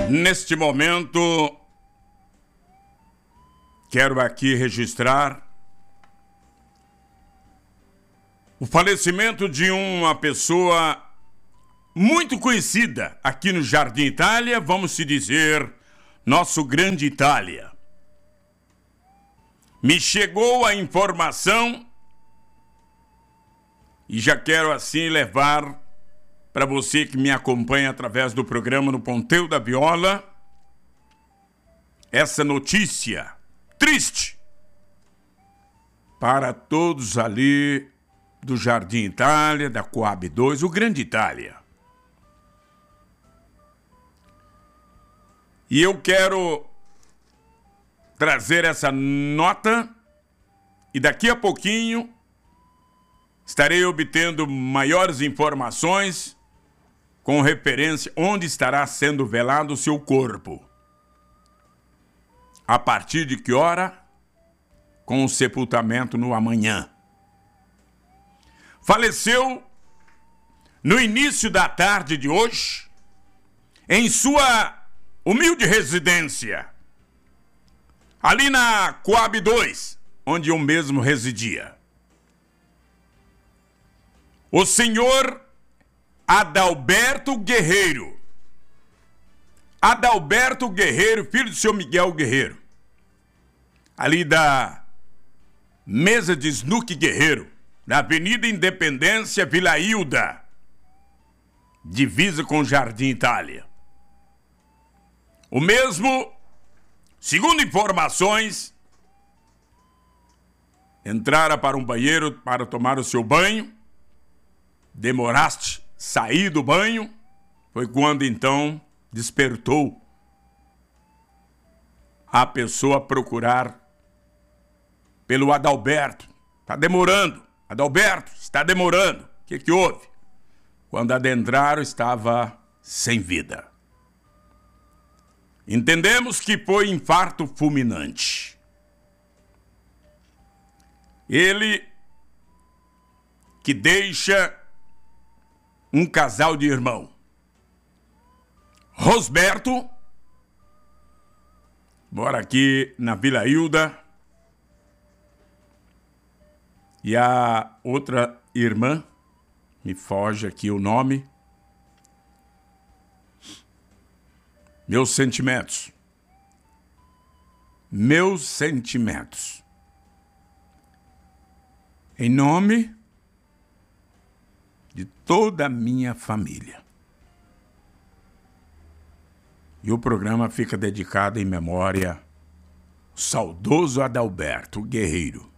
Neste momento, quero aqui registrar o falecimento de uma pessoa muito conhecida aqui no Jardim Itália, vamos se dizer, nosso grande Itália. Me chegou a informação e já quero assim levar para você que me acompanha através do programa no Ponteiro da Viola essa notícia triste para todos ali do Jardim Itália, da Coab 2, o Grande Itália. E eu quero trazer essa nota e daqui a pouquinho estarei obtendo maiores informações com referência onde estará sendo velado o seu corpo. A partir de que hora? Com o sepultamento no amanhã. Faleceu no início da tarde de hoje, em sua humilde residência, ali na Coab 2, onde eu mesmo residia. O senhor Adalberto Guerreiro. Adalberto Guerreiro, filho do seu Miguel Guerreiro. Ali da mesa de Snook Guerreiro, na Avenida Independência, Vila Hilda, divisa com o Jardim Itália. O mesmo, segundo informações, entrara para um banheiro para tomar o seu banho, demoraste sair do banho, foi quando então despertou a pessoa a procurar pelo Adalberto. Está demorando, Adalberto, está demorando. O que houve? Quando adentraram, estava sem vida. Entendemos que foi infarto fulminante. Ele que deixa um casal de irmão. Rosberto, mora aqui na Vila Hilda, e a outra irmã, me foge aqui o nome. Meus sentimentos. Meus sentimentos. Em nome de toda a minha família. E o programa fica dedicado em memória ao saudoso Adalberto Guerreiro.